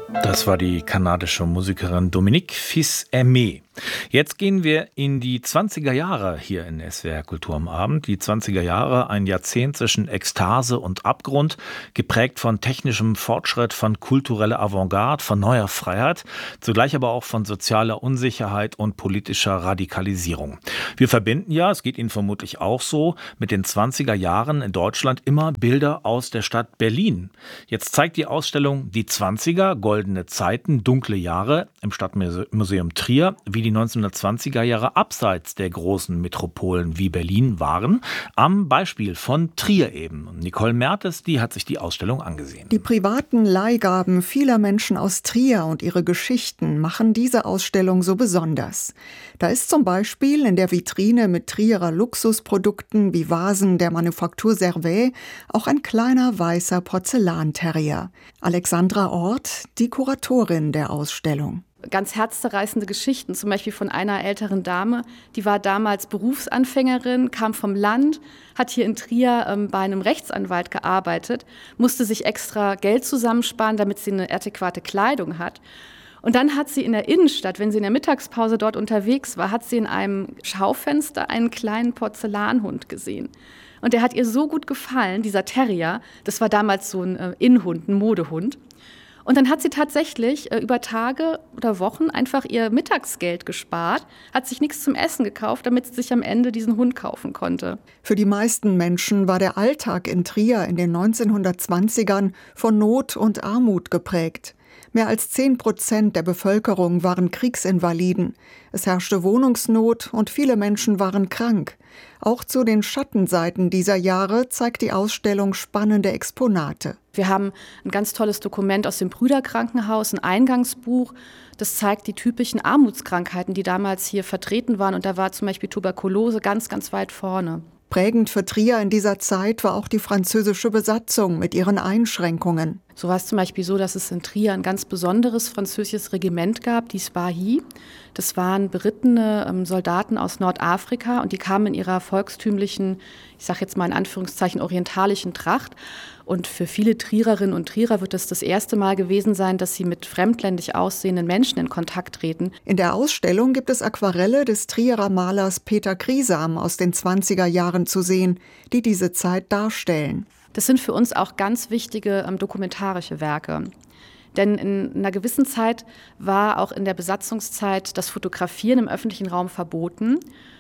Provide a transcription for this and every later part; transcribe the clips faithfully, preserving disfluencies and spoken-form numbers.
Das war die kanadische Musikerin Dominique Fils-Aimé. Jetzt gehen wir in die zwanziger Jahre hier in S W R Kultur am Abend. Die zwanziger Jahre, ein Jahrzehnt zwischen Ekstase und Abgrund, geprägt von technischem Fortschritt, von kultureller Avantgarde, von neuer Freiheit, zugleich aber auch von sozialer Unsicherheit und politischer Radikalisierung. Wir verbinden ja, es geht Ihnen vermutlich auch so, mit den zwanziger Jahren in Deutschland immer Bilder aus der Stadt Berlin. Jetzt zeigt die Ausstellung Die zwanziger, goldene Zeiten, dunkle Jahre im Stadtmuseum Trier, wie die neunzehnhundertzwanziger Jahre abseits der großen Metropolen wie Berlin waren, am Beispiel von Trier eben. Und Nicole Mertes, die hat sich die Ausstellung angesehen. Die privaten Leihgaben vieler Menschen aus Trier und ihre Geschichten machen diese Ausstellung so besonders. Da ist zum Beispiel in der Vitrine mit Trierer Luxusprodukten wie Vasen der Manufaktur Servet auch ein kleiner weißer Porzellanterrier. Alexandra Ort, die Kuratorin der Ausstellung. Ganz herzzerreißende Geschichten, zum Beispiel von einer älteren Dame, die war damals Berufsanfängerin, kam vom Land, hat hier in Trier ähm, bei einem Rechtsanwalt gearbeitet, musste sich extra Geld zusammensparen, damit sie eine adäquate Kleidung hat. Und dann hat sie in der Innenstadt, wenn sie in der Mittagspause dort unterwegs war, hat sie in einem Schaufenster einen kleinen Porzellanhund gesehen. Und der hat ihr so gut gefallen, dieser Terrier, das war damals so ein äh, Innenhund, ein Modehund. Und dann hat sie tatsächlich äh, über Tage oder Wochen einfach ihr Mittagsgeld gespart, hat sich nichts zum Essen gekauft, damit sie sich am Ende diesen Hund kaufen konnte. Für die meisten Menschen war der Alltag in Trier in den neunzehnhundertzwanzigern von Not und Armut geprägt. Mehr als zehn Prozent der Bevölkerung waren Kriegsinvaliden. Es herrschte Wohnungsnot und viele Menschen waren krank. Auch zu den Schattenseiten dieser Jahre zeigt die Ausstellung spannende Exponate. Wir haben ein ganz tolles Dokument aus dem Brüderkrankenhaus, ein Eingangsbuch. Das zeigt die typischen Armutskrankheiten, die damals hier vertreten waren. Und da war zum Beispiel Tuberkulose ganz, ganz weit vorne. Prägend für Trier in dieser Zeit war auch die französische Besatzung mit ihren Einschränkungen. So war es zum Beispiel so, dass es in Trier ein ganz besonderes französisches Regiment gab, die Spahi. Das waren berittene ähm, Soldaten aus Nordafrika und die kamen in ihrer volkstümlichen, ich sage jetzt mal in Anführungszeichen, orientalischen Tracht. Und für viele Triererinnen und Trierer wird es das erste Mal gewesen sein, dass sie mit fremdländisch aussehenden Menschen in Kontakt treten. In der Ausstellung gibt es Aquarelle des Trierer Malers Peter Kriesam aus den zwanziger Jahren zu sehen, die diese Zeit darstellen. Das sind für uns auch ganz wichtige ähm, dokumentarische Werke. Denn in einer gewissen Zeit war auch in der Besatzungszeit das Fotografieren im öffentlichen Raum verboten.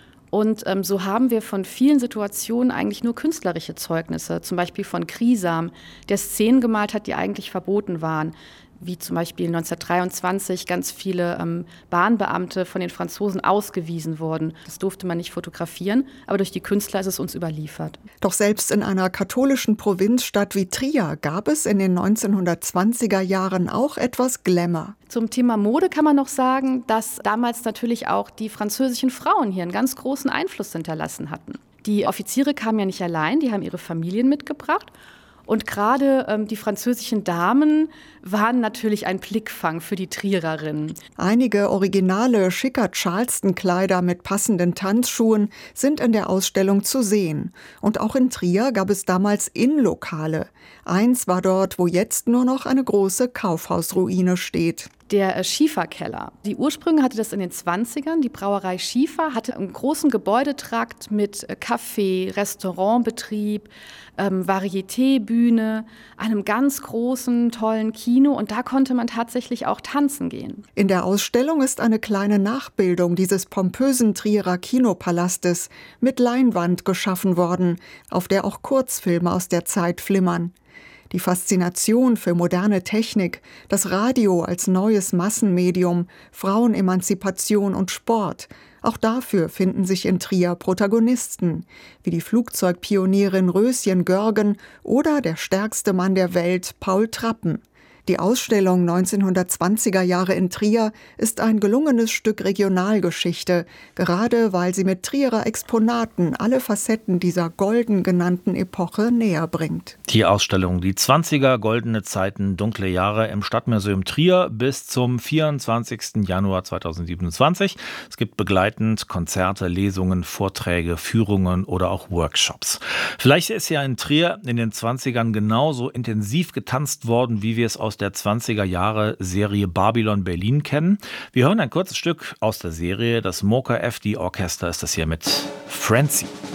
Und ähm, so haben wir von vielen Situationen eigentlich nur künstlerische Zeugnisse, zum Beispiel von Kriesam, der Szenen gemalt hat, die eigentlich verboten waren, wie zum Beispiel neunzehnhundertdreiundzwanzig ganz viele ähm, Bahnbeamte von den Franzosen ausgewiesen wurden. Das durfte man nicht fotografieren, aber durch die Künstler ist es uns überliefert. Doch selbst in einer katholischen Provinzstadt wie Trier gab es in den neunzehnhundertzwanziger Jahren auch etwas Glamour. Zum Thema Mode kann man noch sagen, dass damals natürlich auch die französischen Frauen hier einen ganz großen Einfluss hinterlassen hatten. Die Offiziere kamen ja nicht allein, die haben ihre Familien mitgebracht. Und gerade ähm, die französischen Damen waren natürlich ein Blickfang für die Triererinnen. Einige originale, schicker Charleston-Kleider mit passenden Tanzschuhen sind in der Ausstellung zu sehen. Und auch in Trier gab es damals Innenlokale. Eins war dort, wo jetzt nur noch eine große Kaufhausruine steht. Der äh, Schieferkeller. Die Ursprünge hatte das in den zwanzigern. Die Brauerei Schiefer hatte einen großen Gebäudetrakt mit äh, Café, Restaurantbetrieb, ähm, Varieté-Bühne, einem ganz großen, tollen Kino. Und da konnte man tatsächlich auch tanzen gehen. In der Ausstellung ist eine kleine Nachbildung dieses pompösen Trierer Kinopalastes mit Leinwand geschaffen worden, auf der auch Kurzfilme aus der Zeit flimmern. Die Faszination für moderne Technik, das Radio als neues Massenmedium, Frauenemanzipation und Sport, auch dafür finden sich in Trier Protagonisten, wie die Flugzeugpionierin Röschen Görgen oder der stärkste Mann der Welt, Paul Trappen. Die Ausstellung neunzehnhundertzwanziger Jahre in Trier ist ein gelungenes Stück Regionalgeschichte, gerade weil sie mit Trierer Exponaten alle Facetten dieser golden genannten Epoche näher bringt. Die Ausstellung Die zwanziger, goldene Zeiten, dunkle Jahre im Stadtmuseum Trier bis zum vierundzwanzigsten Januar zweitausendsiebenundzwanzig. Es gibt begleitend Konzerte, Lesungen, Vorträge, Führungen oder auch Workshops. Vielleicht ist ja in Trier in den zwanzigern genauso intensiv getanzt worden, wie wir es aus aus der zwanziger Jahre Serie Babylon Berlin kennen. Wir hören ein kurzes Stück aus der Serie. Das Mocha F D Orchester ist das hier mit Francie.